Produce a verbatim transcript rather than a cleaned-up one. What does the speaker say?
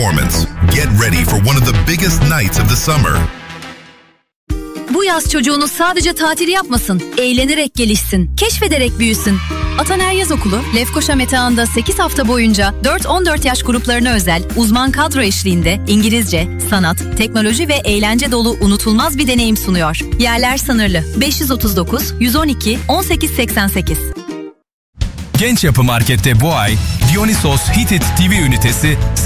Get ready for one of the biggest nights of the summer. Bu yaz çocuğunuz sadece tatil yapmasın, eğlenerek gelişsin, keşfederek büyüsün. Ataner Yaz Okulu, Lefkoşa Metehan'da sekiz hafta boyunca dört on dört yaş gruplarına özel uzman kadro eşliğinde İngilizce, sanat, teknoloji ve eğlence dolu unutulmaz bir deneyim sunuyor. Yerler sınırlı. beş yüz otuz dokuz yüz on iki on sekiz seksen sekiz. Genç Yapı Market'te bu ay Dionysos Heated T V ünitesi